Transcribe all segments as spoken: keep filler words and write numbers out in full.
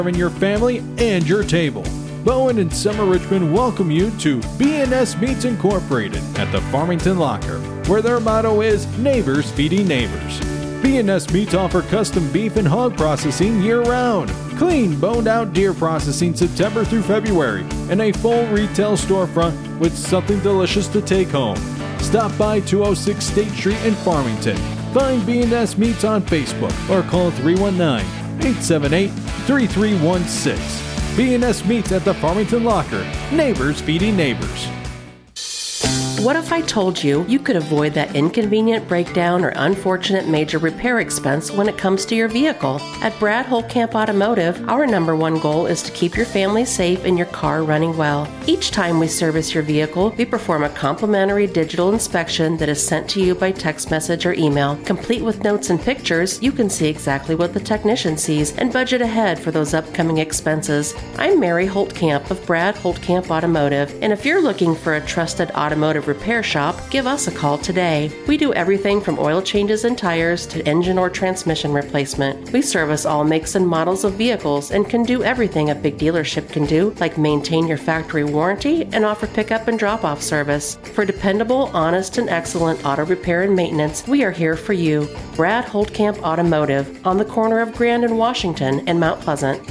serving your family and your table. Bowen and Summer Richmond welcome you to B and S Meats Incorporated at the Farmington Locker, where their motto is Neighbors Feeding Neighbors. B and S Meats offer custom beef and hog processing year-round, clean, boned-out deer processing September through February, and a full retail storefront with something delicious to take home. Stop by two oh six State Street in Farmington. Find B and S Meats on Facebook or call three one nine, eight seven eight, three three one six. B and S Meats at the Farmington Locker. Neighbors feeding neighbors. What if I told you you could avoid that inconvenient breakdown or unfortunate major repair expense when it comes to your vehicle? At Brad Holtkamp Automotive, our number one goal is to keep your family safe and your car running well. Each time we service your vehicle, we perform a complimentary digital inspection that is sent to you by text message or email. Complete with notes and pictures, you can see exactly what the technician sees and budget ahead for those upcoming expenses. I'm Mary Holtkamp of Brad Holtkamp Automotive, and if you're looking for a trusted automotive repair shop, give us a call today. We do everything from oil changes and tires to engine or transmission replacement. We service all makes and models of vehicles and can do everything a big dealership can do, like maintain your factory warranty and offer pickup and drop-off service. For dependable, honest, and excellent auto repair and maintenance, we are here for you. Brad Holtkamp Automotive, on the corner of Grand and Washington and Mount Pleasant.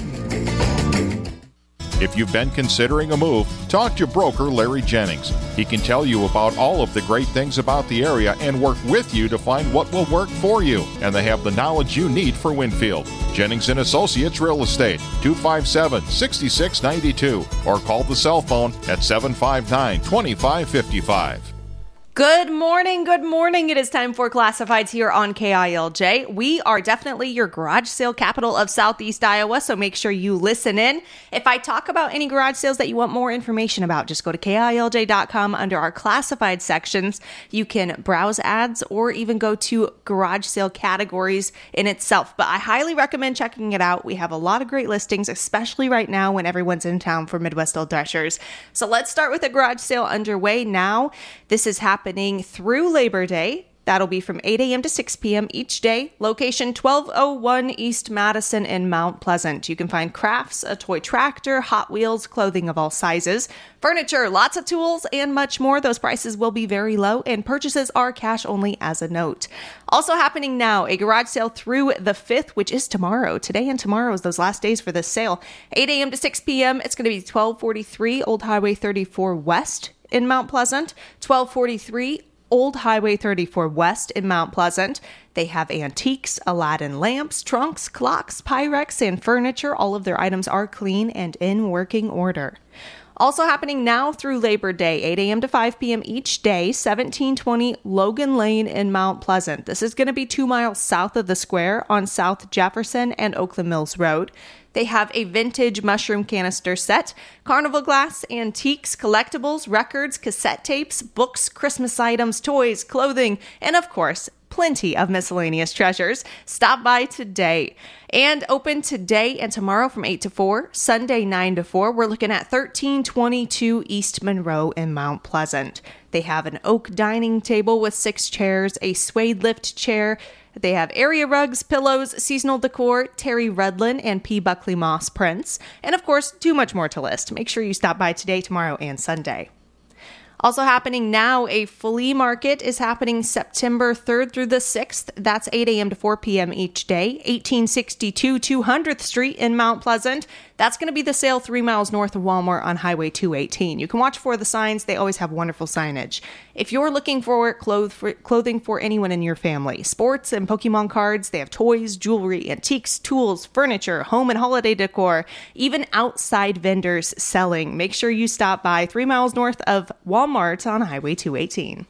If you've been considering a move, talk to broker Larry Jennings. He can tell you about all of the great things about the area and work with you to find what will work for you. And they have the knowledge you need for Winfield. Jennings and Associates Real Estate, two five seven, six six nine two, or call the cell phone at seven five nine, two five five five. Good morning, good morning. It is time for Classifieds here on K I L J. We are definitely your garage sale capital of Southeast Iowa, so make sure you listen in. If I talk about any garage sales that you want more information about, just go to K I L J dot com under our classified sections. You can browse ads or even go to garage sale categories in itself, but I highly recommend checking it out. We have a lot of great listings, especially right now when everyone's in town for Midwest Old Threshers. So let's start with a garage sale underway now. This is happening through Labor Day. That'll be from eight a.m. to six p.m. each day. Location twelve oh one East Madison in Mount Pleasant. You can find crafts, a toy tractor, Hot Wheels, clothing of all sizes, furniture, lots of tools, and much more. Those prices will be very low, and purchases are cash only as a note. Also happening now, a garage sale through the fifth, which is tomorrow. Today and tomorrow is those last days for this sale. eight a.m. to six p.m. It's going to be twelve forty-three Old Highway thirty-four West in Mount Pleasant, twelve forty-three Old Highway thirty-four West in Mount Pleasant. They have antiques, Aladdin lamps, trunks, clocks, Pyrex, and furniture. All of their items are clean and in working order. Also happening now through Labor Day, eight a.m. to five p.m. each day, seventeen twenty Logan Lane in Mount Pleasant. This is going to be two miles south of the square on South Jefferson and Oakland Mills Road. They have a vintage mushroom canister set, carnival glass, antiques, collectibles, records, cassette tapes, books, Christmas items, toys, clothing, and of course, plenty of miscellaneous treasures. Stop by today. And open today and tomorrow from eight to four, Sunday nine to four. We're looking at thirteen twenty-two East Monroe in Mount Pleasant. They have an oak dining table with six chairs, a suede lift chair. They have area rugs, pillows, seasonal decor, Terry Redlin and P. Buckley Moss prints, and of course, too much more to list. Make sure you stop by today, tomorrow, and Sunday. Also happening now, a flea market is happening September third through the sixth. That's eight a.m. to four p.m. each day. eighteen sixty-two two hundredth Street in Mount Pleasant. That's going to be the sale three miles north of Walmart on Highway two eighteen. You can watch for the signs. They always have wonderful signage. If you're looking for, cloth for clothing for anyone in your family, sports and Pokemon cards, they have toys, jewelry, antiques, tools, furniture, home and holiday decor, even outside vendors selling. Make sure you stop by three miles north of Walmart on Highway two eighteen.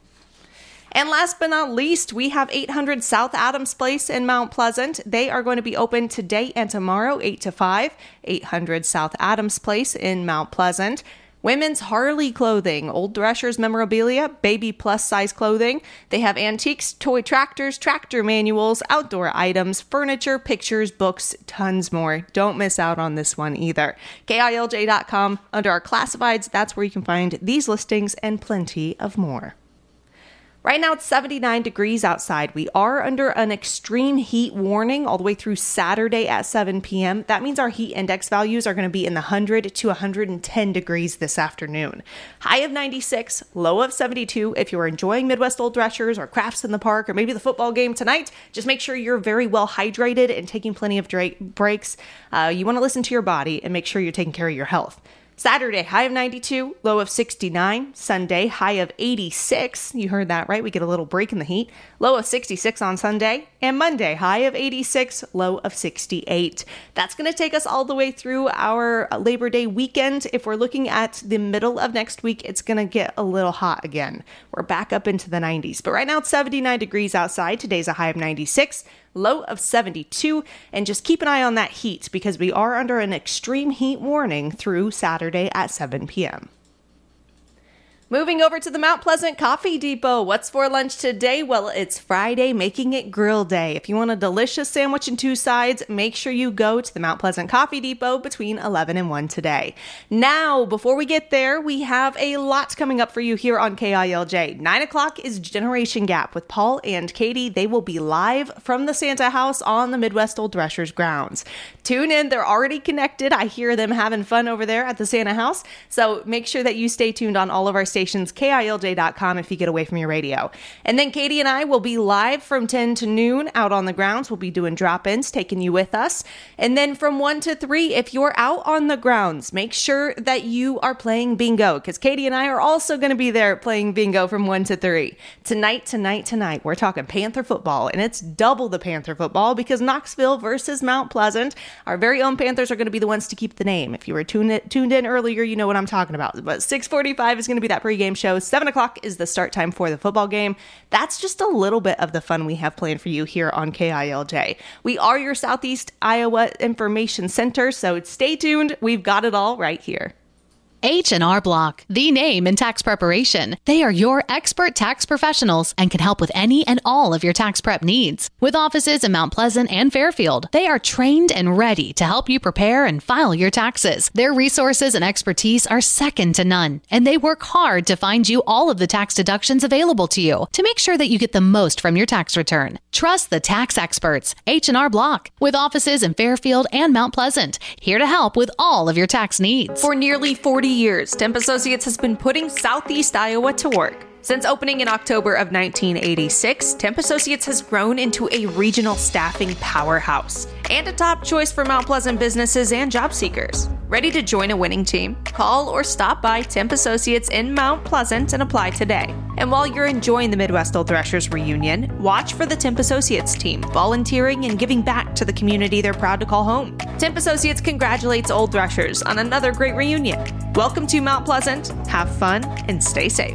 And last but not least, we have eight hundred South Adams Place in Mount Pleasant. They are going to be open today and tomorrow, eight to five. eight hundred South Adams Place in Mount Pleasant. Women's Harley clothing, Old Threshers memorabilia, baby plus size clothing. They have antiques, toy tractors, tractor manuals, outdoor items, furniture, pictures, books, tons more. Don't miss out on this one either. K I L J dot com, under our classifieds, that's where you can find these listings and plenty of more. Right now it's seventy-nine degrees outside. We are under an extreme heat warning all the way through Saturday at seven p.m. That means our heat index values are going to be in the one hundred to one hundred ten degrees this afternoon. High of ninety-six, low of seventy-two. If you're enjoying Midwest Old Threshers or crafts in the park or maybe the football game tonight, just make sure you're very well hydrated and taking plenty of dra- breaks. Uh, you want to listen to your body and make sure you're taking care of your health. Saturday, high of ninety-two, low of sixty-nine. Sunday, high of eighty-six. You heard that right. We get a little break in the heat. Low of sixty-six on Sunday. And Monday, high of eighty-six, low of sixty-eight. That's going to take us all the way through our Labor Day weekend. If we're looking at the middle of next week, it's going to get a little hot again. We're back up into the nineties. But right now, it's seventy-nine degrees outside. Today's a high of ninety-six. Low of seventy-two, and just keep an eye on that heat because we are under an extreme heat warning through Saturday at seven p.m. Moving over to the Mount Pleasant Coffee Depot. What's for lunch today? Well, it's Friday, making it grill day. If you want a delicious sandwich and two sides, make sure you go to the Mount Pleasant Coffee Depot between eleven and one today. Now, before we get there, we have a lot coming up for you here on K I L J. nine o'clock is Generation Gap with Paul and Katie. They will be live from the Santa House on the Midwest Old Threshers grounds. Tune in. They're already connected. I hear them having fun over there at the Santa House. So make sure that you stay tuned on all of our stations. K I L J dot com if you get away from your radio. And then Katie and I will be live from ten to noon out on the grounds. We'll be doing drop-ins, taking you with us. And then from one to three, if you're out on the grounds, make sure that you are playing bingo because Katie and I are also going to be there playing bingo from one to three. Tonight, tonight, tonight, we're talking Panther football, and it's double the Panther football because Knoxville versus Mount Pleasant. Our very own Panthers are going to be the ones to keep the name. If you were tuned in, tuned in earlier, you know what I'm talking about. But six forty-five is going to be that pregame show. seven o'clock is the start time for the football game. That's just a little bit of the fun we have planned for you here on K I L J. We are your Southeast Iowa Information Center, so stay tuned. We've got it all right here. H and R Block, the name in tax preparation. They are your expert tax professionals and can help with any and all of your tax prep needs. With offices in Mount Pleasant and Fairfield, they are trained and ready to help you prepare and file your taxes. Their resources and expertise are second to none, and they work hard to find you all of the tax deductions available to you to make sure that you get the most from your tax return. Trust the tax experts, H and R Block, with offices in Fairfield and Mount Pleasant, here to help with all of your tax needs. For nearly forty years, Temp Associates has been putting Southeast Iowa to work. Since opening in October of nineteen eighty-six, Temp Associates has grown into a regional staffing powerhouse and a top choice for Mount Pleasant businesses and job seekers. Ready to join a winning team? Call or stop by Temp Associates in Mount Pleasant and apply today. And while you're enjoying the Midwest Old Threshers reunion, watch for the Temp Associates team volunteering and giving back to the community they're proud to call home. Temp Associates congratulates Old Threshers on another great reunion. Welcome to Mount Pleasant. Have fun and stay safe.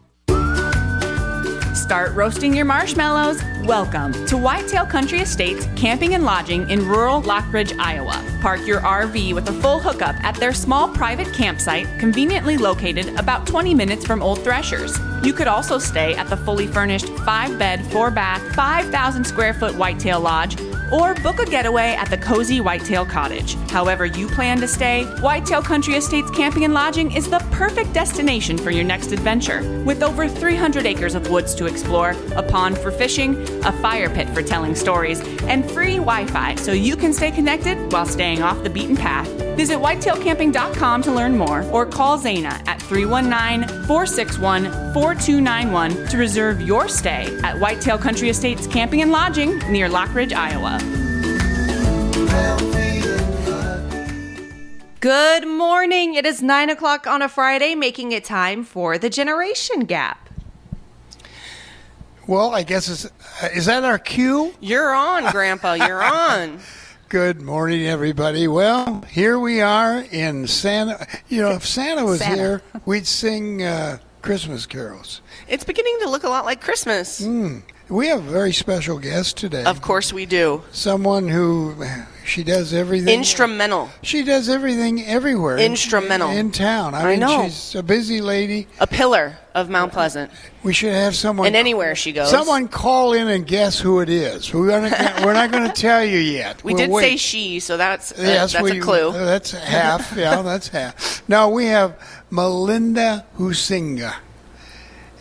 Start roasting your marshmallows. Welcome to Whitetail Country Estates Camping and Lodging in rural Lockridge, Iowa. Park your R V with a full hookup at their small private campsite, conveniently located about twenty minutes from Old Threshers. You could also stay at the fully furnished five-bed, four-bath, five thousand square foot Whitetail Lodge, or book a getaway at the cozy Whitetail Cottage. However you plan to stay, Whitetail Country Estates Camping and Lodging is the perfect destination for your next adventure. With over three hundred acres of woods to explore, a pond for fishing, a fire pit for telling stories, and free Wi-Fi so you can stay connected while staying off the beaten path. Visit whitetail camping dot com to learn more or call Zaina at three one nine, four six one, four two nine one to reserve your stay at Whitetail Country Estates Camping and Lodging near Lockridge, Iowa. Good morning. It is nine o'clock on a Friday, making it time for the Generation Gap. Well, I guess it's, uh, is that our cue? You're on, Grandpa. You're on. Good morning, everybody. Well, here we are in Santa. You know, if Santa was Santa. here, we'd sing uh, Christmas carols. It's beginning to look a lot like Christmas. Mm. We have a very special guest today. Of course we do. Someone who, she does everything. Instrumental. She does everything everywhere. Instrumental. In, in town. I, I mean, know. She's a busy lady. A pillar of Mount Pleasant. We should have someone. And anywhere she goes. Someone call in and guess who it is. We're, gonna, we're not going to tell you yet. We we'll did wait. say she, so that's, uh, yes, that's we, a clue. That's half. Yeah, that's half. Now we have Melinda Husinga.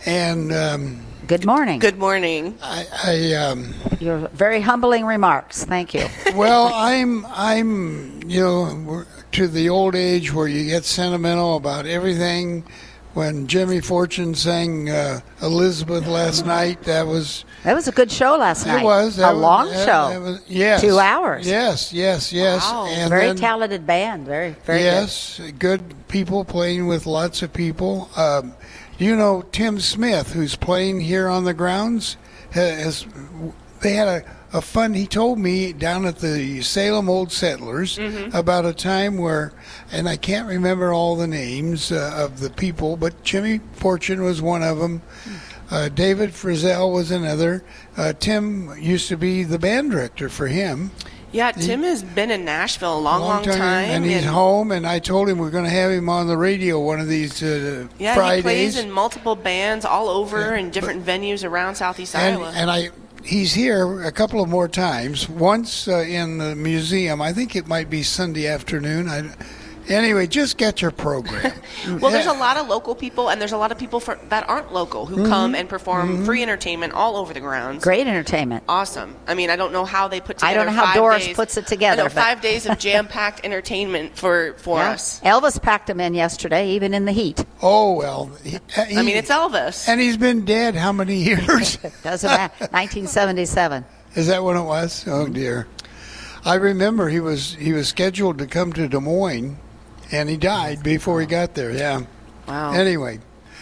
And um, good morning. Good morning. I, I um, Your very humbling remarks. Thank you. well, I'm I'm you know we're to the old age where you get sentimental about everything. When Jimmy Fortune sang uh, Elizabeth last night, that was That was a good show last night. it was a that was- long that- show. that was- yes, Two hours. Yes, yes, yes. Wow. And very then- talented band. Very, very yes, good people playing with lots of people. Um, you know Tim Smith, who's playing here on the grounds, has they had a, a fun. He told me down at the Salem Old Settlers Mm-hmm. about a time where, and I can't remember all the names uh, of the people, but Jimmy Fortune was one of them. Uh, David Frizzell was another. Uh, Tim used to be the band director for him. Yeah, Tim has been in Nashville a long, long, time. and he's and- home. And I told him we're going to have him on the radio one of these uh, Yeah, Fridays. he plays in multiple bands all over in different venues around Southeast and, Iowa. and I, he's here a couple of more times. Once uh, in the museum. I think it might be Sunday afternoon. I, anyway, just get your program. Well, there's a lot of local people, and there's a lot of people for, that aren't local who Mm-hmm. come and perform free entertainment all over the grounds. Great entertainment. Awesome. I mean, I don't know how they put together I don't know how five Doris days- puts it together, I know, but- five days of jam-packed entertainment for, for Yeah. us. Elvis packed them in yesterday, even in the heat. Oh, well. He, he- I mean, it's Elvis. And he's been dead how many years? Doesn't matter. nineteen seventy-seven. Is that when it was? Oh, dear. I remember he was he was scheduled to come to Des Moines, and he died before he got there. Yeah. Wow. Anyway,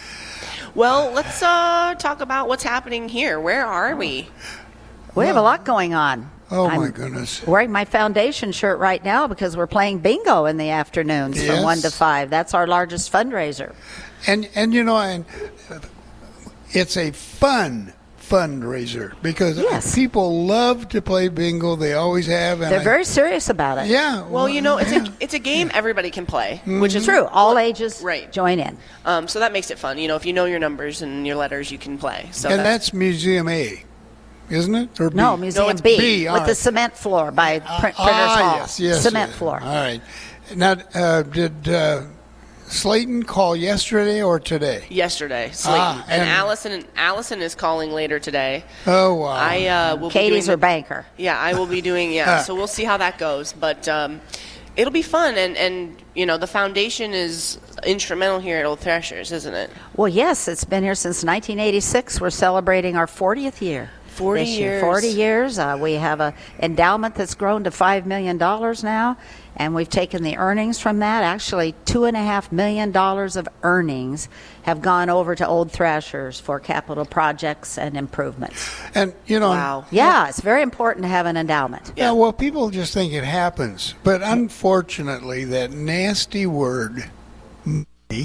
Well, let's uh, talk about what's happening here. Where are we? We have a lot going on. oh I'm my goodness. wearing my foundation shirt right now because we're playing bingo in the afternoons Yes. from one to five. That's our largest fundraiser. And and you know, and uh, it's a fun fundraiser because Yes. people love to play bingo. They always have. And They're I- very serious about it. Yeah. Well, you know, it's yeah. a it's a game everybody can play, which is True. All ages Right. join in. Um, so that makes it fun. You know, if you know your numbers and your letters, you can play. So and that's, that's Museum A, isn't it? Or No, B? Museum it's B, B, all with the right. cement floor by Print, Printers ah, Hall. yes, yes. Cement yes. floor. All right. Now, uh, did uh, Slayton call yesterday or today? yesterday, Slayton. Ah, and, and- Allison Allison is calling later today. Oh, wow. I uh, will Katie's be her doing, banker. Yeah, I will be doing. Yeah, so we'll see how that goes. But um, it'll be fun, and and you know, the foundation is instrumental here at Old Threshers, isn't it? Well, yes, it's been here since nineteen eighty-six. We're celebrating our fortieth year. forty this year. years. forty years. Uh, we have a endowment that's grown to five million dollars now, and we've taken the earnings from that. Actually, two point five million dollars of earnings have gone over to Old Threshers for capital projects and improvements. And, you know, Wow. Yeah, it's very important to have an endowment. yeah, well, people just think it happens. But unfortunately, that nasty word, money,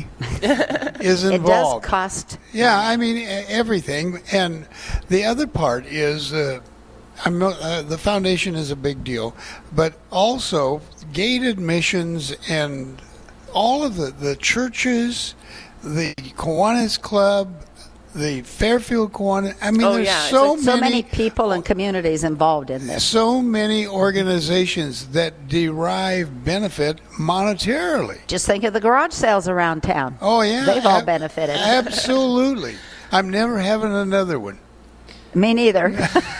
is It does involved. cost. Yeah, I mean, e- everything. And the other part is uh, I'm not, uh, the foundation is a big deal, but also gate admissions and all of the, the churches, the Kiwanis Club, the Fairfield Kiwanis. I mean, Oh, there's yeah, it's so, like- So many many people and communities involved in this. so many organizations that derive benefit monetarily. Just think of the garage sales around town. Oh yeah, They've all ab- benefited. Absolutely. I'm never having another one. Me neither.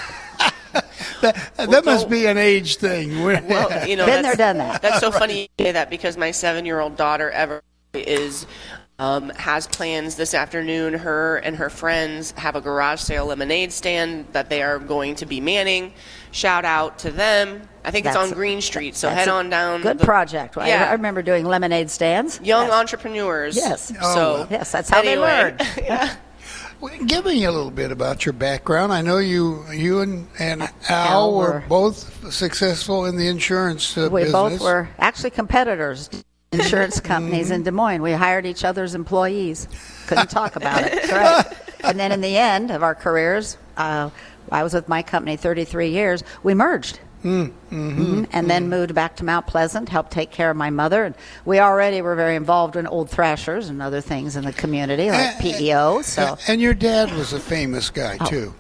That, that must be an age thing. Well, you know, Been that's, there, done that. That's so funny you say that because my seven-year-old daughter Ever is um, has plans this afternoon. Her and her friends have a garage sale lemonade stand that they are going to be manning. Shout out to them. I think it's That's on a- Green Street, so That's head a on down. Good the- project. I- Yeah. I remember doing lemonade stands. Young Yes. entrepreneurs. Yes. Oh, So well. Yes, that's how anyway, they learn. yeah. Well, give me a little bit about your background. I know you, you and, and Al, Al were were- both successful in the insurance uh, We business. both were actually competitors, insurance companies in Des Moines. We hired each other's employees. Couldn't talk about it. That's right. And then in the end of our careers, uh, I was with my company thirty-three years. We merged. Mm, hmm And then moved back to Mount Pleasant, helped take care of my mother. And we already were very involved in Old Threshers and other things in the community, like Uh, P E O. So And your dad was a famous guy, too.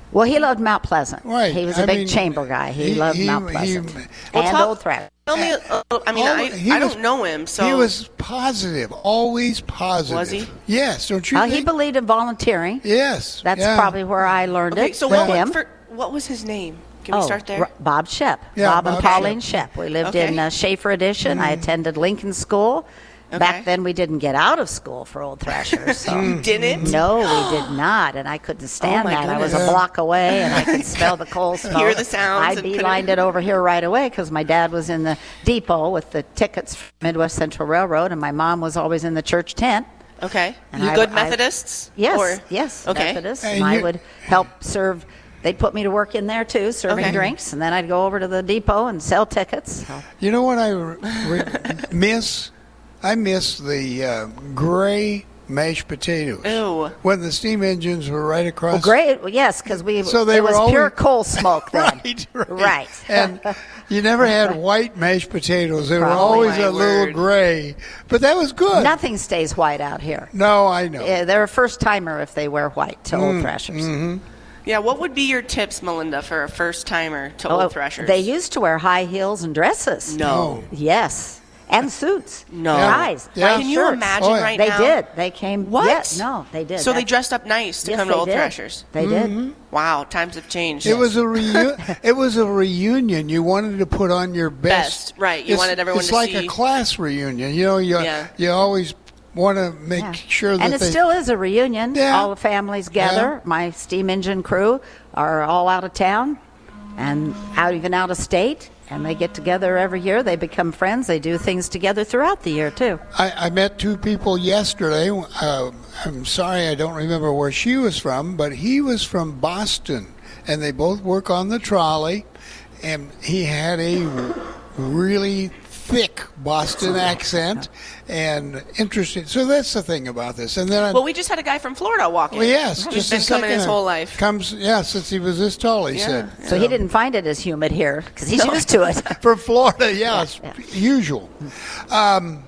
Well, he loved Mount Pleasant. Right. He was a I big mean, chamber guy. He, he- loved he- Mount he- Pleasant. Well, and tell- Old Thrasher. Tell me, uh, I mean, Al- I, he I was- don't know him, so He was positive, always positive. Was he? Yes, don't you Uh, think? he believed in volunteering. Yes. That's yeah. probably where I learned okay. it So with what, him. for, what was his name? Can we Oh, start there? R- Bob Shep. Yeah, Bob and Bob Pauline Shep. Shep. We lived Okay. in uh, Schaefer Edition. I attended Lincoln School. Okay. Back then, we didn't get out of school for Old Thrashers. So. You didn't? No, we did not, and I couldn't stand Oh, my that. I was goodness. a block away, and I could smell the coal smoke. Hear the sounds I and couldn't- beelined it over here right away because my dad was in the depot with the tickets from Midwest Central Railroad, and my mom was always in the church tent. Okay. And you I- good I- Methodists? Yes, Or- yes, Okay. Methodists. And And I you- would help serve. They'd put me to work in there too, serving Okay. drinks, and then I'd go over to the depot and sell tickets. So- You know what I re- re- miss? I miss the uh, gray mashed potatoes. Ew. When the steam engines were right across. Well, great. Well, yes, because we So they it were was pure always- coal smoke then. Right, right. Right. And you never had white mashed potatoes. They were Probably. always My a little word. gray. But that was good. Nothing stays white out here. No, I know. Yeah, they're a first timer if they wear white to Mm, Old Thrashers. mm-hmm. Yeah, what would be your tips, Melinda, for a first timer to Oh, Old Thrashers? they used to wear high heels and dresses. No. Yes. And suits. No. Ties. Yeah. tight Can you shirts. imagine Oh, yeah. right They now? did. They came. What? Yeah, no, they did. So they That's- dressed up nice to yes, come they to Old did. Thrashers. They did. Wow, times have changed. It was a reu- It was a reunion. You wanted to put on your best. Best, right. You It's- wanted everyone it's to like see- a class reunion. You know, you Yeah. you always want to make Yeah. sure that and it they. still is a reunion. Yeah. All the families gather. Yeah. My steam engine crew are all out of town and out even out of state, and they get together every year. They become friends. They do things together throughout the year too. I, I met two people yesterday. Uh, I'm sorry I don't remember where she was from, but he was from Boston, and they both work on the trolley. And he had a really thick Boston accent and interesting. So that's the thing about this. And then I, Well, we just had a guy from Florida walk in. well, yes, He's just been a coming second his ago. whole life. Comes, yeah, since he was this tall. He Yeah. said. So he didn't find it as humid here because he's used to it. From Florida, yeah, it's usual. Um,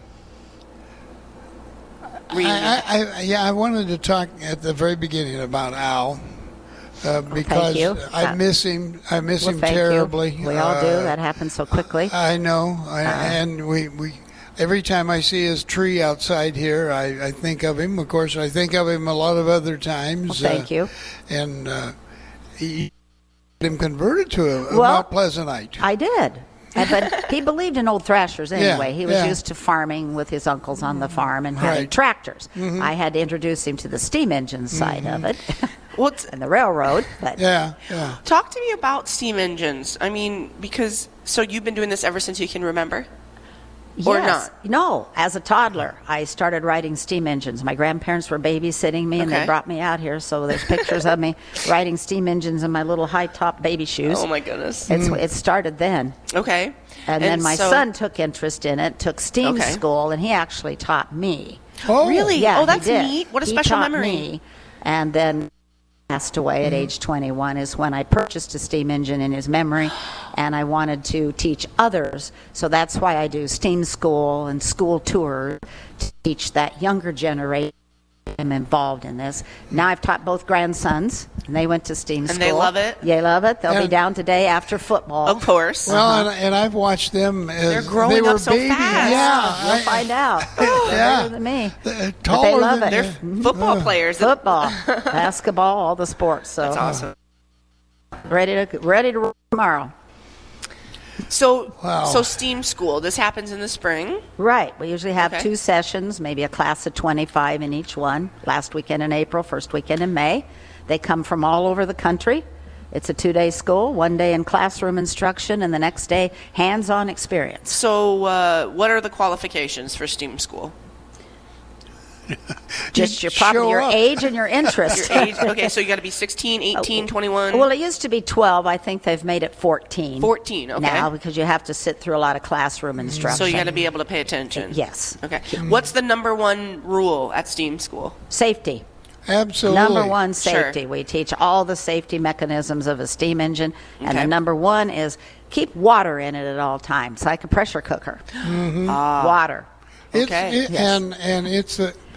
I, I, I, yeah, I wanted to talk at the very beginning about Al uh, because you. I Uh, miss him. I miss Well, him thank terribly. you. We all do. Uh, That happens so quickly. I know, I, and we, we every time I see his tree outside here, I, I think of him. Of course, I think of him a lot of other times. Well, thank uh, you. And uh, he had him converted to a, a Well, Mount Pleasantite. I did. And- But he believed in Old Thrashers anyway. Yeah, he was yeah. used to farming with his uncles on the farm and having Right. tractors. Mhm. I had to introduce him to the steam engine side of it Well, t- and the railroad. But Yeah, yeah. talk to me about steam engines. I mean, because so you've been doing this ever since you can remember, or yes. not? No, as a toddler, I started riding steam engines. My grandparents were babysitting me, and Okay. they brought me out here. So there's pictures of me riding steam engines in my little high-top baby shoes. Oh my goodness. It's, It started then. Okay. And, then my so- son took interest in it, took steam Okay. school, and he actually taught me. Oh, Really? Yeah, Oh, he that's did. neat. What a He special taught memory. me. And then passed away at age twenty-one is when I purchased a steam engine in his memory, and I wanted to teach others. So that's why I do steam school and school tours to teach that younger generation. I'm involved in this. Now I've taught both grandsons, and they went to steam school. And they love it? They love it. They'll be And- down today after football. Of course. Well, and, and I've watched them as They're growing they were up so babies. fast. Yeah, You'll I- find out. Yeah. They're better than me. Uh, But taller they love than it. They're you. football Uh, players. Football, basketball, all the sports. So That's awesome. ready to ready to roll tomorrow. So, Wow. so steam school. This happens in the spring. Right. We usually have Okay. two sessions, maybe a class of twenty-five in each one. Last weekend in April, first weekend in May. They come from all over the country. It's a two-day school, one day in classroom instruction, and the next day hands-on experience. So, uh, what are the qualifications for steam school? Just your show probably your up. age and your interest. Your age? Okay, so you got to be sixteen, eighteen, twenty-one. Well, it used to be twelve. I think they've made it fourteen. fourteen, okay. Now because you have to sit through a lot of classroom instruction. So you got to be able to pay attention. Yes. Okay. What's the number one rule at steam school? Safety. Absolutely. Number one, Sure. safety. We teach all the safety mechanisms of a steam engine, and Okay. the number one is keep water in it at all times, like a pressure cooker. Mm-hmm. Water. It's, Okay. it- Yes. And and it's a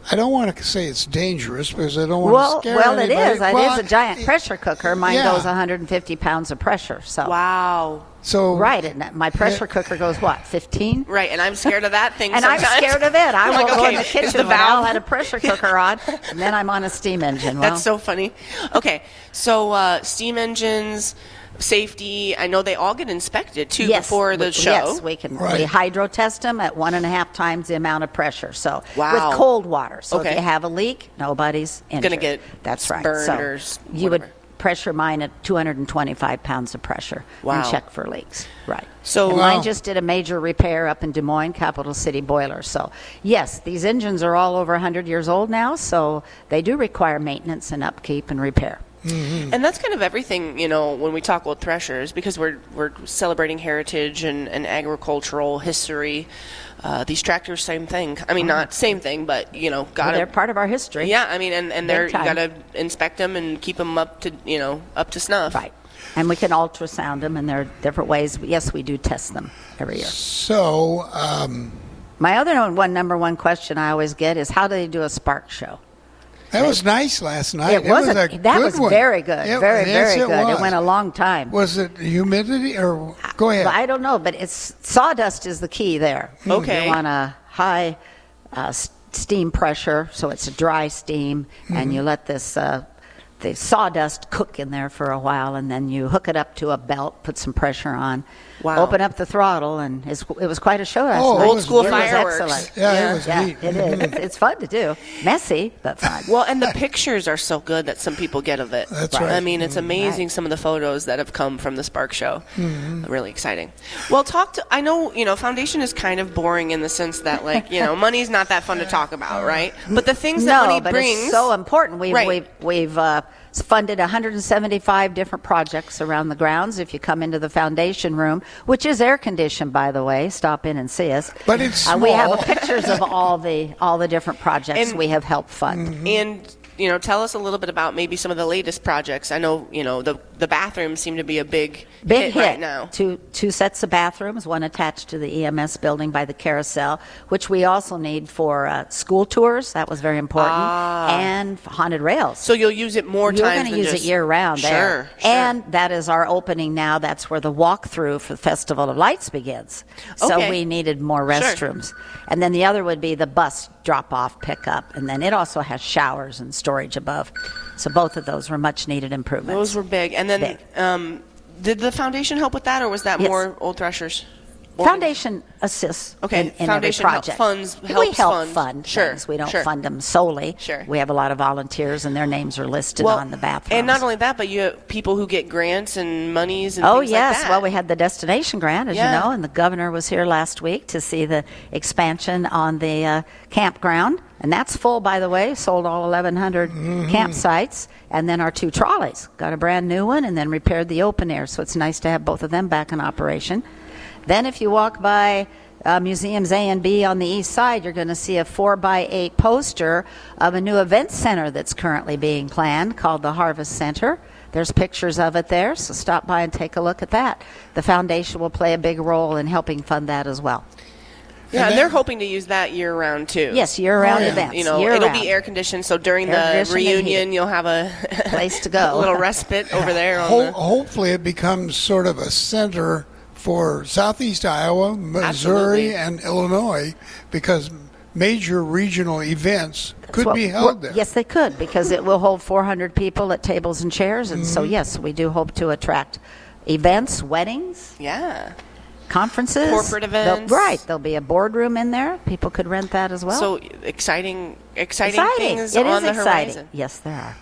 I don't want to say it's dangerous because I don't want Well, to scare well, it anybody. is. It Well, is a giant pressure cooker. Mine yeah. goes one hundred fifty pounds of pressure. So Wow. So right, and my pressure cooker goes what, fifteen? Right, and I'm scared of that thing And sometimes. I'm scared of it. I I'm will like, go okay, in the is kitchen the when Al valve- had a pressure cooker on, and then I'm on a steam engine. Well, That's so funny. Okay, so uh, steam engines, safety, I know they all get inspected, too, yes, before the we, show. Yes, we can. Right. We hydro test them at one and a half times the amount of pressure. So Wow. with cold water. So Okay. if you have a leak, nobody's injured. Gonna get That's right. burned so or s- you would whatever. pressure mine at two hundred twenty-five pounds of pressure Wow. and check for leaks. Right. So- and Wow. mine just did a major repair up in Des Moines, Capital City Boiler. So yes, these engines are all over one hundred years old now, so they do require maintenance and upkeep and repair. And that's kind of everything, you know, when we talk about threshers, because we're we're celebrating heritage and, and agricultural history. Uh, these tractors, same thing. I mean, not same thing, but you know, Well, got they're to. part of our history. Yeah, I mean, and, and they're you time. got to inspect them and keep them up to you know up to snuff. Right. And we can ultrasound them, and there are different ways. Yes, we do test them every year. So, um, My other one, one number one question I always get is, how do they do a spark show? that was nice last night. It wasn't. was a that good was one. very good. It- very, yes, very it good. was. It went a long time. Was it humidity or go ahead? I don't know, but it's sawdust is the key there. Okay. You want a high uh, s- steam pressure, so it's a dry steam, Mm-hmm. and you let this uh, the sawdust cook in there for a while, and then you hook it up to a belt, put some pressure on, Wow. open up the throttle, and it's, it was quite a show last Oh, it night. Old school It was fireworks. excellent. Yeah, Yeah. it was Yeah, neat. it is. It's, it's fun to do. Messy, but fun. Well, and the pictures are so good that some people get of it. That's right. I mean, it's amazing Right. some of the photos that have come from the Spark Show. Mm-hmm. Really exciting. Well, talk to. I know you know Foundation is kind of boring in the sense that like you know money's not that fun to talk about, right? But the things that no, money but brings. it's so important. We've Right. we've we've uh, funded one hundred seventy-five different projects around the grounds. If you come into the foundation room, which is air conditioned, by the way, stop in and see us. But it's Uh, we have small. pictures of all the all the different projects And- we have helped fund. And you know, tell us a little bit about maybe some of the latest projects. I know you know the the bathrooms seem to be a big Big hit, right now. Two two sets of bathrooms, one attached to the E M S building by the carousel, which we also need for uh, school tours. That was very important, and haunted rails. So you'll use it more You're times going to than use just, it year round sure, there. Sure. And that is our opening now. That's where the walkthrough for the Festival of Lights begins. So Okay. we needed more restrooms. And then the other would be the bus drop off pickup. And then it also has showers and storage above. So both of those were much needed improvements. Those were big. And then, Big. Um, did the foundation help with that, or was that Yes. more Old Threshers? Or- Foundation assists Okay, in, in Foundation every help- project. funds- we helps help fund. fund Sure, things. We don't sure. fund them solely. Sure. We have a lot of volunteers, and their names are listed Well, on the bathrooms. and not only that, but you have people who get grants and monies and Oh, things yes. like that. Well, we had the destination grant, as Yeah. you know, and the governor was here last week to see the expansion on the uh, campground. And that's full, by the way, sold all eleven hundred campsites. And then our two trolleys. Got a brand new one and then repaired the open air. So it's nice to have both of them back in operation. Then if you walk by uh, Museums A and B on the east side, you're going to see a four by eight poster of a new event center that's currently being planned called the Harvest Center. There's pictures of it there, so stop by and take a look at that. The foundation will play a big role in helping fund that as well. Yeah, and And they're then- hoping to use that year round too. Yes, year-round Oh, yeah. events. You know, year-round. it'll be air conditioned, so during the Air-conditioned and reunion, heated. you'll have a Place to go. a little respite over there. On Ho- the, hopefully, it becomes sort of a center for Southeast Iowa, Missouri, Absolutely. and Illinois, because major regional events could Well, be held well, there. Yes, they could, because it will hold four hundred people at tables and chairs. And Mm-hmm. so, yes, we do hope to attract events, weddings, yeah. conferences. Corporate There'll- events. Right. There'll be a boardroom in there. People could rent that as well. So exciting, exciting, exciting. things It on is the exciting. horizon. Yes, there are.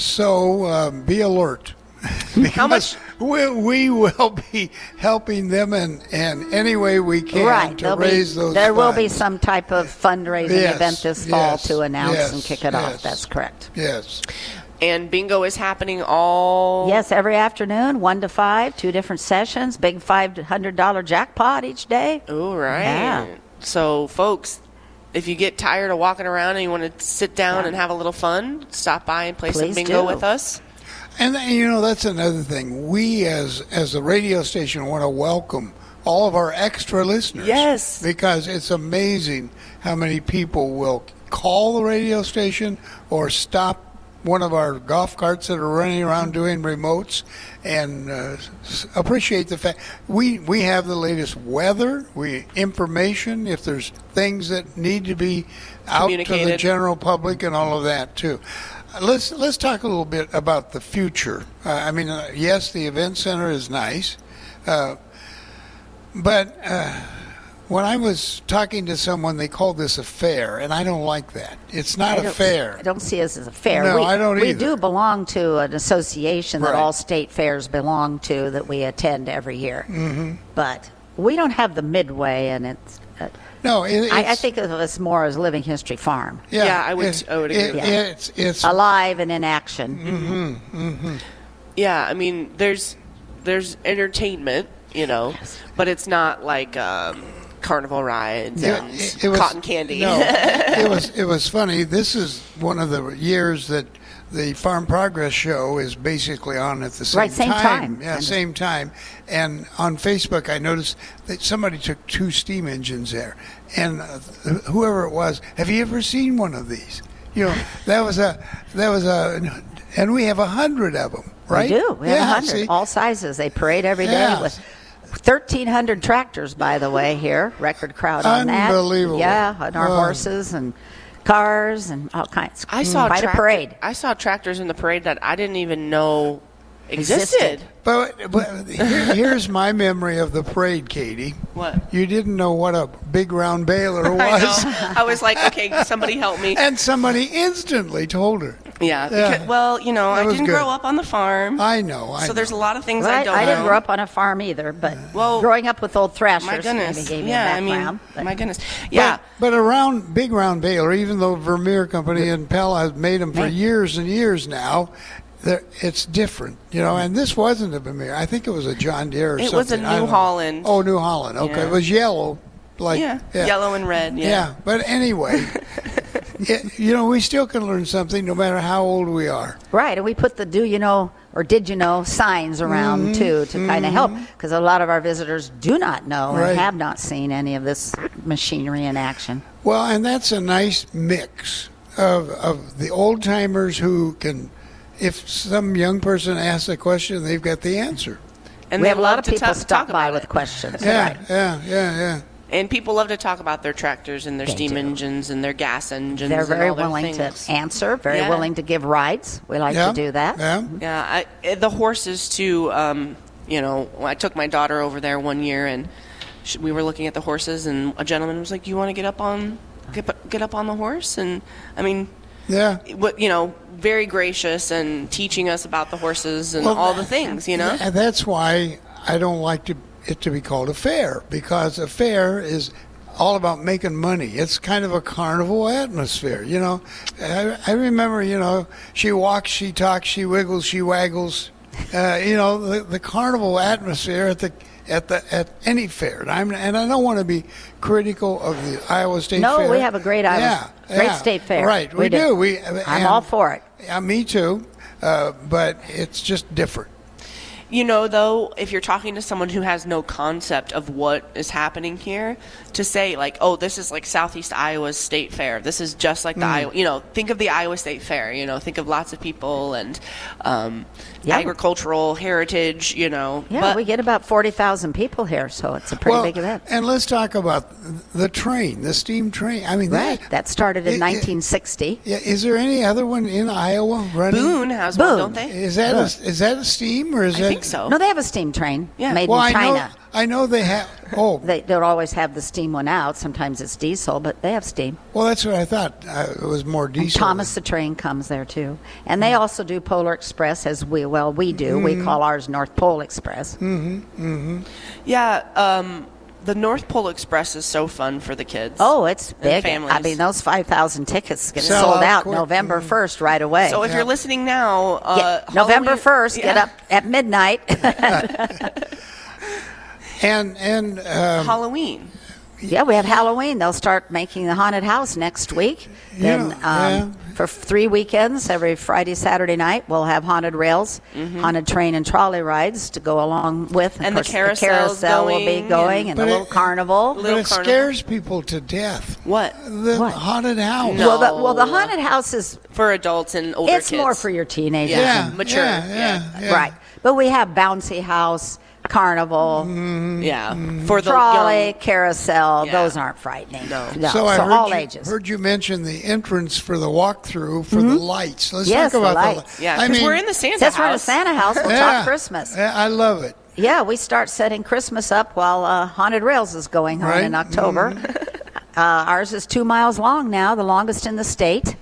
So um, be alert. How much? We, we will be helping them in, in any way we can Right. to There'll raise be, those there will be funds. some type of fundraising Yes, event this fall yes, to announce yes, and kick it off. yes. That's correct. Yes. And bingo is happening all. Yes, every afternoon, one to five, two different sessions, big five hundred dollar jackpot each day. All right. Yeah. So, folks, if you get tired of walking around and you want to sit down Yeah. and have a little fun, stop by and play some Please bingo do. with us. And, and you know, that's another thing. We, as as a radio station, want to welcome all of our extra listeners. Yes. Because it's amazing how many people will call the radio station or stop one of our golf carts that are running around doing remotes, and uh, appreciate the fact we we have the latest weather, we information, if there's things that need to be out to the general public and all of that too. Uh, let's let's talk a little bit about the future. Uh, I mean, uh, yes, the event center is nice, uh, but. Uh, When I was talking to someone, they called this a fair, and I don't like that. It's not a fair. I don't see us as a fair. No, we, I don't we either. We do belong to an association that Right. all state fairs belong to that we attend every year. Mm-hmm. But we don't have the midway, and it's. Uh, no, it, it's, I, I think of us more as Living History Farm. Yeah, Yeah, I would- it- I would agree it- with that. It's it's Alive and in action. Mm-hmm, mm-hmm. Yeah, I mean, there's there's entertainment, you know, but it's not like um, carnival rides Yeah, and it- it was- cotton candy. No, it was it was funny. This is one of the years that the Farm Progress Show is basically on at the same, Right, same time. Yeah, same time. And on Facebook, I noticed that somebody took two steam engines there, and uh, whoever it was, have you ever seen one of these? You know, that was a that was a, and we have a hundred of them, right? We do. We have yeah, a hundred, see? all sizes. They parade every day Yeah. with thirteen hundred tractors, by the way, here. Record crowd on that. Unbelievable. Yeah, and our Oh. horses and cars and all kinds. I saw Quite a tractor- parade. I saw tractors in the parade that I didn't even know existed. Existed. But, but here, here's my memory of the parade, Katie. What? You didn't know what a big round baler was. I know. I was like, okay, somebody help me. And somebody instantly told her. Yeah. Yeah. Because, well, you know, That I was didn't good. grow up on the farm. I know. I so know. there's a lot of things Well, I I, don't I know. didn't grow up on a farm either, but Well, growing up with old thrashers My goodness. maybe gave me Yeah, a I background. mean, but- my goodness. Yeah. But, but a round, big round baler, even though Vermeer Company and Pella have made them for Right. years and years now, they're- it's different, you know. And this wasn't a Vermeer. I think it was a John Deere or It something. was a I New don't know. Holland. Oh, New Holland. Okay, Yeah. it was yellow, like yeah. Yellow and red. Yeah. Yeah, but anyway, it, you know, we still can learn something no matter how old we are. Right, and we put the do you know or did you know signs around Mm-hmm. too to kind of help because a lot of our visitors do not know Right. and have not seen any of this machinery in action. Well, and that's a nice mix of of the old timers who can, if some young person asks a question, they've got the answer. And we they have a lot love of to people ta- stop talk by about with it. questions. Yeah, Right. yeah, yeah, yeah. And people love to talk about their tractors and their They steam do. engines and their gas engines. They're and very all their willing things. to answer, very Yeah. willing to give rides. We like yeah, to do that. Yeah. Yeah, I, eh, the horses too. Um, you know, I took my daughter over there one year, and sh we were looking at the horses, and a gentleman was like, "You want to get up on get, get up on the horse?" And I mean, Yeah. what you know, very gracious and teaching us about the horses and Well, all the things. You know, And that's why I don't like to, it to be called a fair, because a fair is all about making money. It's kind of a carnival atmosphere, you know. I, I remember, you know, she walks, she talks, she wiggles, she waggles. Uh, you know, the, the carnival atmosphere at the at the at any fair. And I'm and I don't want to be critical of the Iowa State No, Fair. we have a great Iowa, yeah, great yeah. state fair. Right, we, We do. do. We. I'm and- all for it. Yeah, me too. Uh, but it's just different. You know, though, if you're talking to someone who has no concept of what is happening here, to say, like, oh, this is like Southeast Iowa's state fair. This is just like the Mm. Iowa, you know, think of the Iowa State Fair, you know, think of lots of people and um, Yeah. agricultural heritage, you know. Yeah, but we get about forty thousand people here, so it's a pretty well, big event. And let's talk about the train, the steam train. I mean, Right, that, that started in it- it- nineteen sixty. yeah, is there any other one in Iowa running? Boone has one, Boone. don't they? Is that a, is that a steam or is I that? think so. No, they have a steam train Yeah. made Well, in I know, China. I know they have. Oh, They don't always have the steam one out. Sometimes it's diesel, but they have steam. well, that's what I thought. Uh, it was more And diesel. Thomas the Train comes there too, and they also do Polar Express as we well we do. Mm-hmm. We call ours North Pole Express. Yeah, um, the North Pole Express is so fun for the kids. Oh, it's And big. families. I mean, those five thousand tickets get Sell sold out out quick. November first right away. So if Yeah. you're listening now, uh, Yeah, November Halloween- first, get yeah. up at midnight. And and um, Halloween. Yeah, we have Halloween. They'll start making the haunted house next week. Then Yeah, um, for three weekends, every Friday, Saturday night, we'll have haunted rails, haunted train and trolley rides to go along with. Of And the course, carousel's carousel will be going, going, and, But a little it- carnival. But Little it carnival. scares people to death. What? The What? haunted house. No. Well, the, well, the haunted house is For adults and older it's kids. more for your teenagers. Yeah. Yeah, mature, Yeah, yeah, yeah. yeah. Right. But we have bouncy house, carnival, Yeah. For the trolley, young. carousel. Yeah. Those aren't frightening. No. So I heard all you, ages. heard you mention the entrance for the walkthrough for the lights. Let's Yes, talk the about lights. the Yeah, I because mean, we're in the Santa Since we're in the house. Santa house, we'll yeah, talk Christmas. Yeah, I love it. Yeah, we start setting Christmas up while uh, Haunted Rails is going on Right. in October. uh, ours is two miles long now, the longest in the state.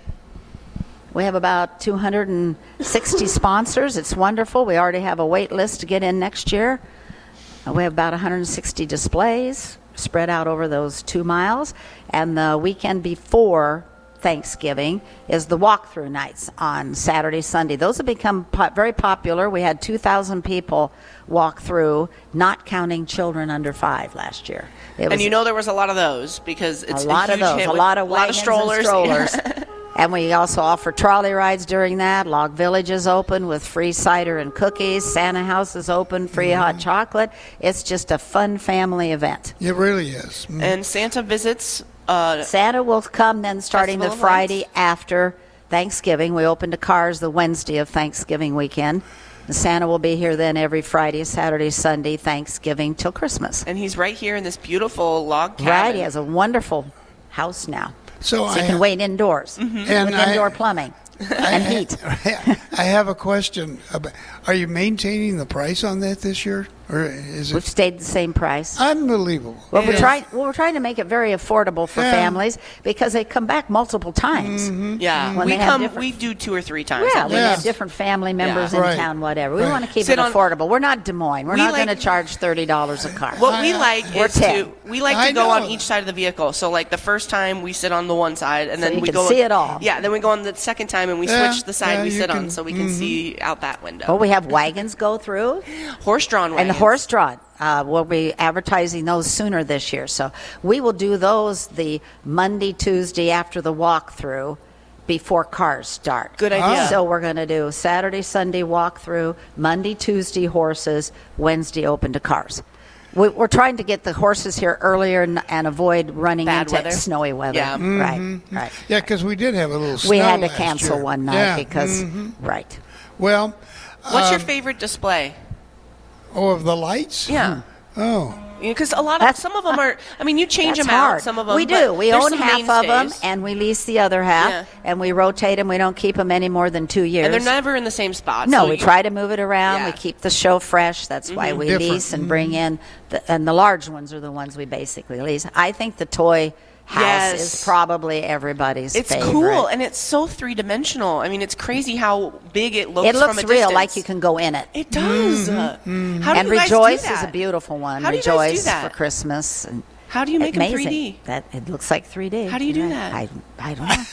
We have about two hundred sixty sponsors. It's wonderful. We already have a wait list to get in next year. Uh, we have about one hundred sixty displays spread out over those two miles. And the weekend before Thanksgiving is the walkthrough nights on Saturday, Sunday. Those have become po- very popular. We had two thousand people walk through, not counting children under five last year. It And was you know there was a lot of those because it's a lot of huge those, hit a with lot of a lot wagons of strollers. and strollers. And we also offer trolley rides during that. Log Village is open with free cider and cookies. Santa House is open, free Mm-hmm. hot chocolate. It's just a fun family event. It really is. Mm. And Santa visits. Uh, Santa will come then starting the Festival of Friday Lights. after Thanksgiving. We open to cars the Wednesday of Thanksgiving weekend. And Santa will be here then every Friday, Saturday, Sunday, Thanksgiving till Christmas. and he's right here in this beautiful log cabin. Right, he has a wonderful house now. So, So I you can wait indoors Mm-hmm. And with I- indoor plumbing and heat. I have a question. About, are you maintaining the price on that this year, or is We've it stayed the same price. unbelievable? Well, we're Yeah. trying. Well, we're trying to make it very affordable for Yeah. families because they come back multiple times. Yeah, When we they have come. different- We do two or three times. Yeah, at we least. Yeah. have different family members Yeah. in Right. town, whatever. We Right. want to keep Sit it on- affordable. We're not Des Moines. We're We not like- going to charge thirty dollars a car. What we I- like We're is ten. to we like I to go on know. each side of the vehicle. So like the first time we sit on the one side, and So then you we can go see it all. Yeah, then we go on the second time and we Yeah, switch the side yeah, we you sit can- on, so we can see out that window. Well, we have wagons go through. Horse-drawn wagons. And the horse drawn. Uh, we'll be advertising those sooner this year. So we will do those the Monday, Tuesday after the walkthrough before cars start. Good idea. So we're going to do Saturday, Sunday walkthrough, Monday, Tuesday horses, Wednesday open to cars. We, we're trying to get the horses here earlier and, and avoid running Bad into weather. snowy weather. Yeah. Right, right. Yeah, because we did have a little snow We had to last cancel year. one night Yeah, because, mhm. right. Well, What's your um, favorite display? oh, of the lights? Yeah. Oh, Because a lot of That's- some of them are. I mean, you change That's them hard. out. Some of them we but do. We there's own some half of them, mainstays. and we lease the other half, Yeah. and we rotate them. We don't keep them any more than two years. and they're never in the same spot. No, so we you- try to move it around. Yeah. We keep the show fresh. That's why we Different. lease and bring in, the, and the large ones are the ones we basically lease. I think the toy house Yes. is probably everybody's It's favorite. cool and it's so three dimensional. I mean, it's crazy how big it looks. It looks from a real, distance. like you can go in it. It does. Uh, How do and you guys do Rejoice is that? a beautiful one. How do you guys Rejoice do that? for Christmas. And How do you make them amazing. three D? That it looks like three D. How do you do Right. that? I I don't know.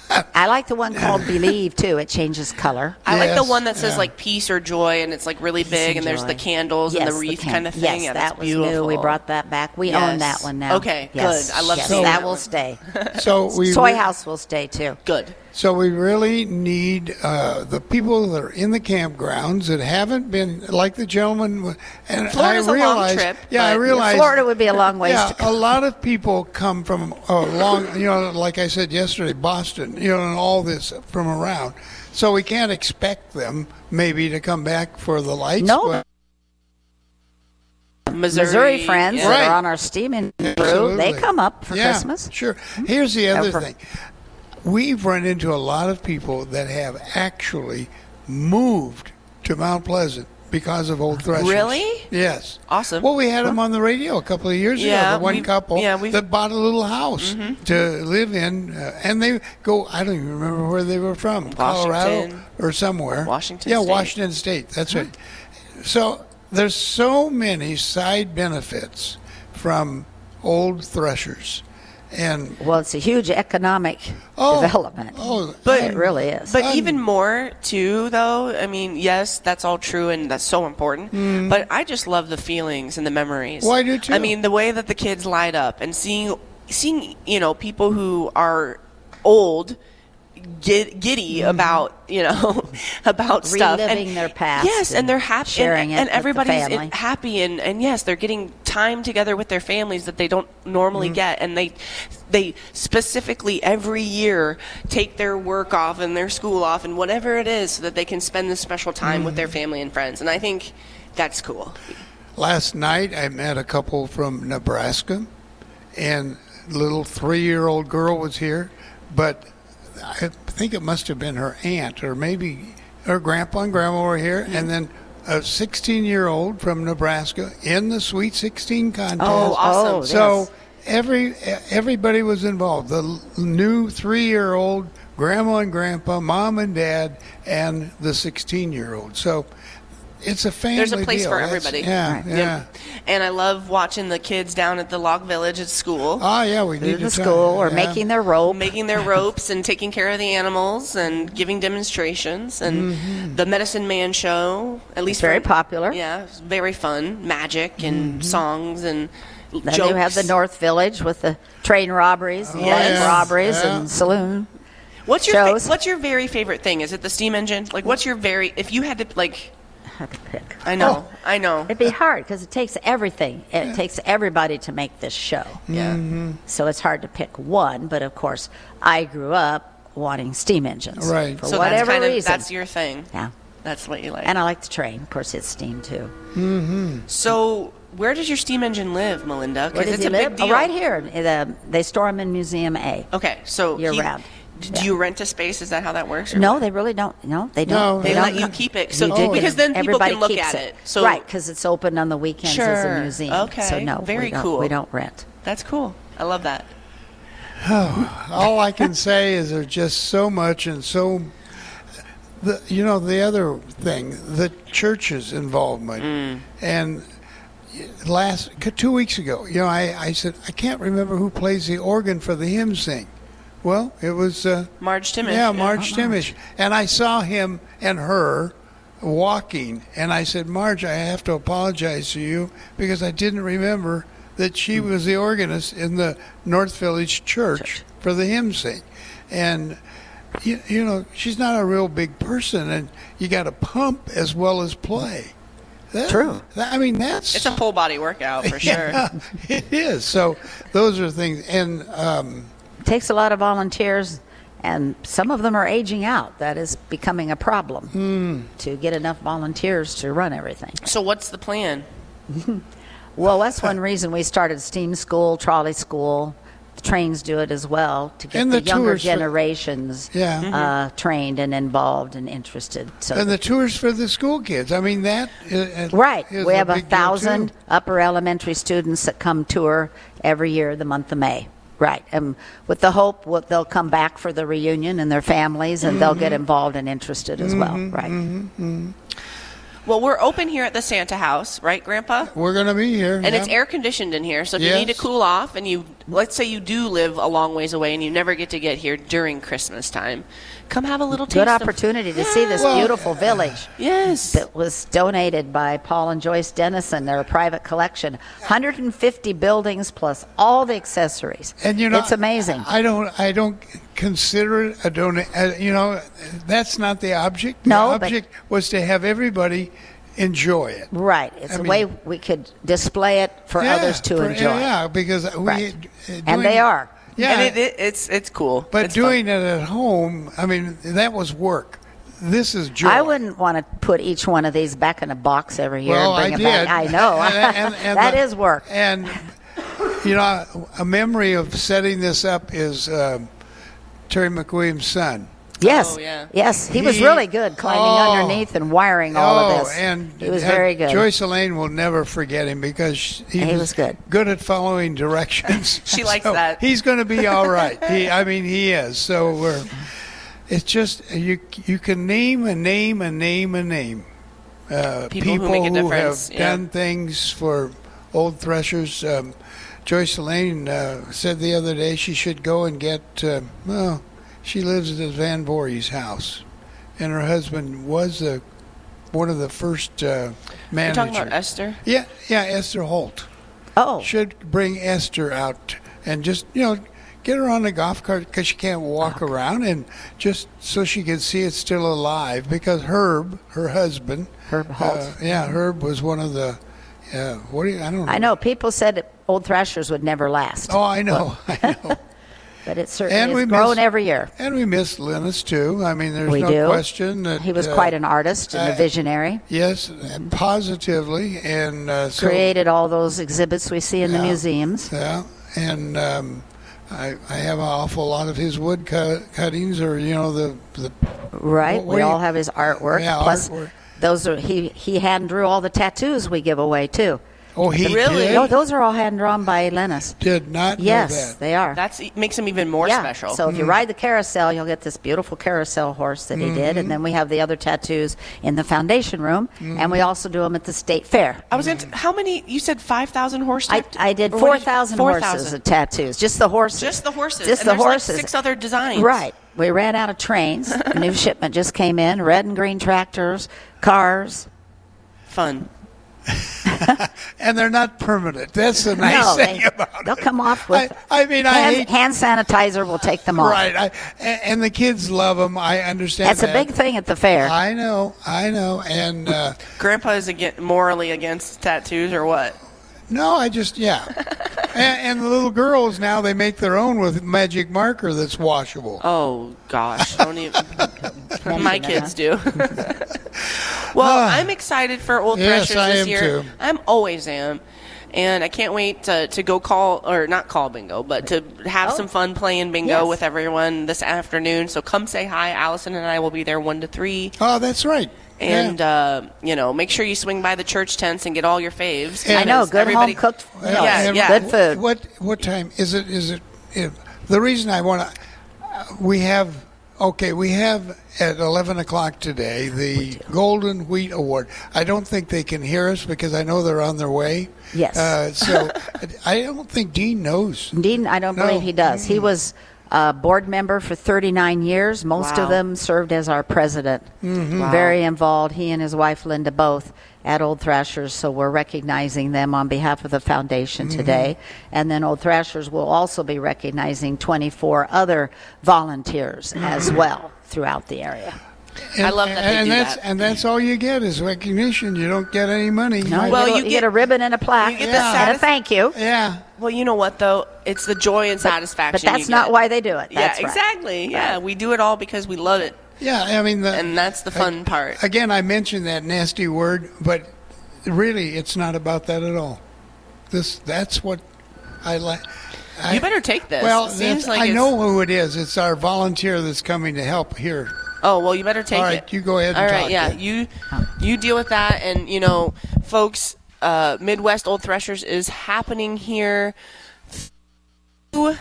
I like the one called Believe too. It changes color. I like the Yes, one that says yeah. like peace or joy, and it's like really big, and there's Joy. the candles Yes, and the wreath can- kind of thing. Yes, yeah, that that's was beautiful. new. We brought that back. We Yes. own that one now. Okay, Yes, good. I love yes, seeing that that will one. stay. so we Toy re- house will stay too. Good. So we really need uh, the people that are in the campgrounds that haven't been, like the gentleman. And Florida's I a long realize, trip, yeah, I but- realize Florida would be a long ways Yeah, to go. a lot of people come from a long, you know, like I said yesterday, Boston, you know, and all this from around. So we can't expect them maybe to come back for the lights. No. but- Missouri, Missouri friends yeah. Right. that are on our steaming crew, Absolutely. they come up for Yeah, Christmas. Sure. Here's the other Ever. thing. We've run into a lot of people that have actually moved to Mount Pleasant because of Old Threshers. Really? Yes. Awesome. Well, we had them on the radio a couple of years Yeah, ago. The one we- couple yeah, we've- that bought a little house to live in, uh, and they go. I don't even remember where they were from, Colorado Washington. or somewhere. Washington Yeah, State. Washington State. That's right. So there's so many side benefits from Old Threshers. And well, it's a huge economic Oh, development. oh, But- it really is. But even more, too, though, I mean, yes, that's all true and that's so important. But I just love the feelings and the memories. Well, I do, too. I mean, the way that the kids light up and seeing, seeing you know, people who are old get, giddy about, you know, about stuff. Reliving and, their past Yes, and, and they're happy. sharing and, it and with the everybody's family. in- happy. And, and, yes, they're getting time together with their families that they don't normally get. And they they specifically every year take their work off and their school off and whatever it is so that they can spend this special time with their family and friends. And I think that's cool. last night I met a couple from Nebraska, and little three-year-old girl was here, but I think it must have been her aunt or maybe her grandpa and grandma were here, and then a sixteen-year-old from Nebraska in the Sweet sixteen contest. Oh, awesome. Oh, So yes. every everybody was involved. The l- new three-year-old, grandma and grandpa, mom and dad, and the sixteen-year-old. So it's a family There's a place deal. for That's- everybody. Yeah, Right. yeah. Yep. And I love watching the kids down at the log village at school. Oh, yeah, we Through need to the try- school or yeah. making their rope. Making their ropes and taking care of the animals and giving demonstrations and the Medicine Man show. At least very for- popular. Yeah, it's very fun. Magic and songs and Then jokes. you have the North Village with the train robberies, and bank yeah. robberies, Yeah. and saloon. What's your fa- shows. What's your very favorite thing? Is it the steam engine? Like, what's your very? If you had to like, Had to pick. I know, Oh, I know. it'd be hard because it takes everything. It takes everybody to make this show. Yeah. So it's hard to pick one. But of course, I grew up wanting steam engines. Right. For So whatever that's kind of reason. that's your thing. yeah. That's what you like. And I like the train. Of course, it's steam too. So, where does your steam engine live, Melinda? 'Cause Where does it's he a live? big deal. Oh, right here. In the- they store them in Museum A. Okay, so Year he- round. Do Yeah. you rent a space? Is that how that works? or No, what? they really don't. No, they No, don't. They don't. let you keep it. So You do because get- then people everybody can look keeps at it. it. So right, because it's open on the weekends as Sure. a museum. Okay, So no, very we don't, cool. We don't rent. that's cool. I love that. All I can say is there's just so much and so. The, you know, the other thing, the church's involvement. And last, two weeks ago, you know, I, I said, I can't remember who plays the organ for the hymn sing. Well, it was. Uh, Marge Timish. Yeah, Marge Timish. And I saw him and her walking, and I said, Marge, I have to apologize to you because I didn't remember that she was the organist in the North Village Church for the hymn sing. And, you, you know, she's not a real big person, and you got to pump as well as play. That- True. that- I mean, that's... It's a full body workout for sure. Yeah, it is. So those are things. And... Um, It takes a lot of volunteers, and some of them are aging out. That is becoming a problem Hmm. to get enough volunteers to run everything. So what's the plan? Well, that's one reason we started STEAM School, Trolley School. The trains do it as well to get And the, the younger tours for- generations Yeah. uh, trained and involved and interested. So and the tours for the school kids. I mean, that is, Right. is We have a big deal, thousand too. upper elementary students that come tour every year the month of May. Right. And with the hope what they'll come back for the reunion and their families, and they'll Mm-hmm. get involved and interested as well. Right. Well, we're open here at the Santa House, right, Grandpa? We're going to be here. And it's air conditioned in here, so if you need to Yes. cool off, and you let's say you do live a long ways away and you never get to get here during Christmas time, come have a little taste Good of- opportunity to see this Well, beautiful village Yes. that was donated by Paul and Joyce Dennison, their private collection. one hundred fifty buildings plus all the accessories. And you know, it's amazing. I don't, I don't consider it a donation. Uh, you know, that's not the object. The No, but- object was to have everybody enjoy it. Right. It's I a mean- way we could display it for Yeah, others to for- enjoy. Yeah, because we Right. uh, And doing- they are. Yeah, And it, it, it's it's cool. but It's doing fun. it at home, I mean, that was work. This is joy. I wouldn't want to put each one of these back in a box every year Well, and bring I it did. back. I know. And- and- and That the- is work. And you know, a memory of setting this up is um Terry McWilliams' son. Yes. Oh, yeah. Yes. He, was He- really good climbing oh. underneath and wiring all oh, of this. and he was uh, very good. Joyce Elaine will never forget him because he, He was, was good. Good at following directions. She likes So that. He's going to be all right. He, I mean, he is. So we're. It's just you. You can name a name, a name, a name. Uh, People who make a difference, have yeah. done things for Old Threshers. Um, Joyce Lane uh, said the other day she should go and get, uh, well, she lives at Van Voorhees' house. And her husband was a, one of the first uh, managers. You're talking about Esther? Yeah, yeah, Esther Holt. Oh. Should bring Esther out and just, you know, get her on the golf cart because she can't walk okay. around, and just so she can see it's still alive. Because Herb, her husband, Herb Holt. uh, yeah, Herb was one of the. Uh, what do you? I don't know. I know people said Old Thrashers would never last. Oh, I know, I know. But it certainly And we has grown miss- every year. And we miss Linus too. I mean, there's We no do. question that He was uh, quite an artist and a uh, visionary. Yes, positively, and uh, so, Created all those exhibits we see in the Yeah. museums. Yeah, and um, I, I have an awful lot of his wood cut, cuttings, or you know the the. Right. What- what we do you- all have his artwork. Yeah, Plus, artwork. those are he he hand drew all the tattoos we give away too. Oh, he Really? did? No, those are all hand drawn by Lennis. Did not know Yes, that. they are. That's makes him even more yeah. special. So if you ride the carousel, you'll get this beautiful carousel horse that he did, and then we have the other tattoos in the foundation room, and we also do them at the state fair. I was going to. How many? You said five thousand horse. I, tat- I did or what four you- thousand four horses thousand. of tattoos, just the horses. Just the horses. Just and the there's horses. Like six other designs. Right. We ran out of trains. A new shipment just came in. Red and green tractors, cars. Fun. And they're not permanent. That's the nice no, thing they, about they'll it. come off with. I, I mean, I hand, hate hand sanitizer will take them off. right. I, and, and the kids love them. I understand. That's that. a big thing at the fair. I know. I know. And uh, Grandpa is against, morally against tattoos, or what? no, I just yeah. and, and the little girls now they make their own with magic marker that's washable. Oh gosh, don't even. My kids do. Well, I'm excited for Old Yes, Thrashers I this am year. too. I'm always am. And I can't wait to, to go call, or not call bingo, but to have Oh. some fun playing bingo Yes. with everyone this afternoon. So come say hi. Allison and I will be there one to three. Oh, that's right. And, yeah. uh, you know, make sure you swing by the church tents and get all your faves. And- I know, because good everybody- home cooked meals, Yeah, and yeah. good food. What what time is it? Is it? If, the reason I want to, we have okay, we have at eleven o'clock today the Golden Wheat Award. I don't think they can hear us because I know they're on their way. Yes. Uh, so I don't think Dean knows. Dean, I don't No. believe he does. He was a board member for thirty-nine years. Most Wow. of them served as our president. Mm-hmm. Very involved. He and his wife Linda both at Old Thrashers, so we're recognizing them on behalf of the foundation Mm-hmm. today. And then Old Thrashers will also be recognizing twenty-four other volunteers Mm-hmm. as well throughout the area. And, I love that they and do that's that. and that's all you get is recognition. You don't get any money. No, Well, you, get, you you get- get a ribbon and a plaque you get the and a satis- thank you. Yeah. Well, you know what, though? It's the joy and But satisfaction. that's you not get. why they do it. Yeah, That's right. exactly. Yeah, we do it all because we love it. Yeah. I mean, the, And that's the fun part. Again, I mentioned that nasty word, but really, it's not about that at all. This that's what I like. You better take this. Well, It seems that's- like I it's- know who it is. It's our volunteer that's coming to help here. Oh, well, you better take All right, it. you go ahead and All right, talk yeah, then. you you deal with that, and you know, folks, uh, Midwest Old Thrashers is happening here. Yes.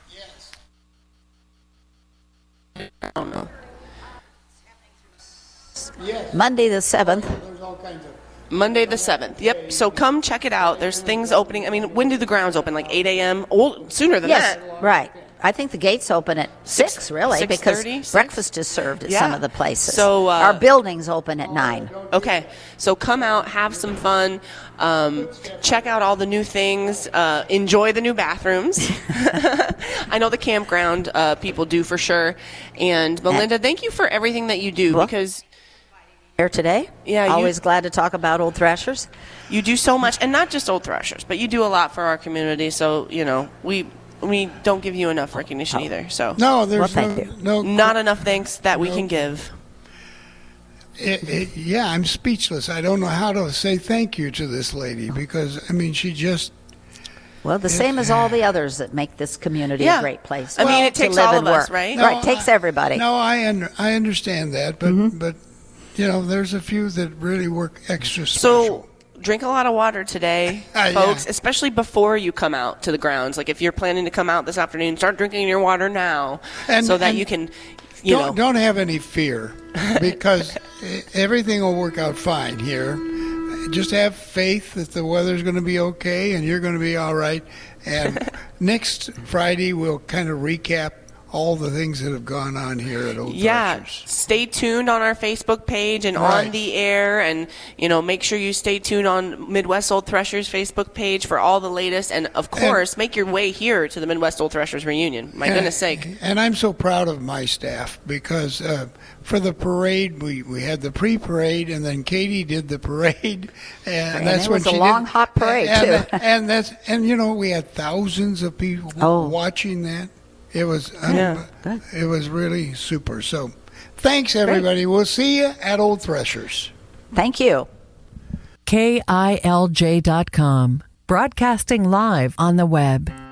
I don't know. Monday the seventh. There's all kinds of. Monday the seventh. Yep. So come check it out. There's things opening. I mean, when do the grounds open? Like eight a.m. Old sooner than Yes, that. right. I think the gates open at six, Six- really, six because thirty, six? breakfast is served at Yeah. some of the places. So, uh, our buildings open at nine. Okay, so come out, have some fun, um, check out all the new things, uh, enjoy the new bathrooms. I know the campground uh, people do for sure. And Melinda, thank you for everything that you do Well- because Here today. Yeah, you- always glad to talk about Old Thrashers. you do so much, and not just Old Thrashers, but you do a lot for our community. So you know we we don't give you enough recognition either. So No, there's Well, thank no, you. no. not enough thanks that we can give. It, it, yeah, I'm speechless. I don't know how to say thank you to this lady because I mean she just. Well, the same as all the others that make this community Yeah. a great place. I mean, to it takes live all and of us, work. right? right, takes I- everybody. No, I un- I understand that, but Mm-hmm. but you know, there's a few that really work extra So special. drink a lot of water today, Uh, folks, yeah. especially before you come out to the grounds. Like if you're planning to come out this afternoon, start drinking your water now And- so that and you can, you don't know. don't have any fear because e- everything will work out fine here. Just have faith that the weather's going to be okay and you're going to be all right. And next Friday, we'll kind of recap all the things that have gone on here at Old yeah, Threshers. Stay tuned on our Facebook page and Right. on the air, and you know, make sure you stay tuned on Midwest Old Threshers Facebook page for all the latest. And of course, and, make your way here to the Midwest Old Threshers reunion. My and, goodness sake! And I'm so proud of my staff because uh, for the parade, we, we had the pre-parade, and then Katie did the parade, and, And that's it when was a she long, did, hot parade, and, too. And that's and you know, we had thousands of people Oh. watching that. It was um, Yeah. Good. it was really super. So, thanks everybody. We'll see you at Old Threshers. Thank you. K I L J dot com, broadcasting live on the web.